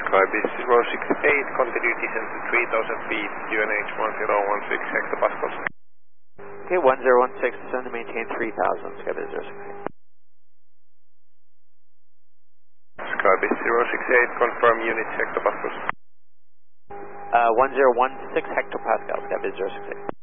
Skybase 068, continue descent to 3000 feet, UNH 1016 hectopascals. Okay, 1016, descend to maintain 3000, Skybase 068. Skybase 068, confirm units hectopascals. 1016 hectopascal, Skybase 068.